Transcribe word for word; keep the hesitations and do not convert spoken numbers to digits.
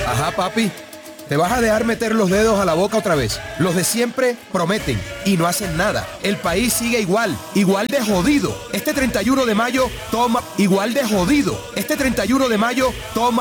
Ajá, papi. ¿Te vas a dejar meter los dedos a la boca otra vez? Los de siempre prometen y no hacen nada. El país sigue igual, igual de jodido. Este treinta y uno de mayo, toma, igual de jodido. Este treinta y uno de mayo, toma.